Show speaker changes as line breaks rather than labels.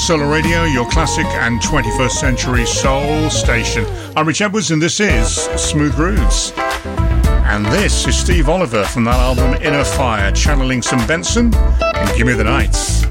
Solar Radio, your classic and 21st century soul station. I'm Rich Edwards and this is Smooth Grooves. And this is Steve Oliver from that album Inner Fire, channeling some Benson and Give Me the Nights.